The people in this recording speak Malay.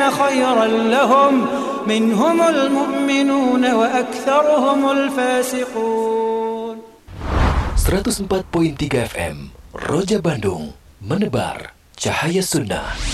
خيرا لهم منهم المؤمنون وأكثرهم الفاسقون. 104.3 FM Roja Bandung, menebar cahaya sunnah.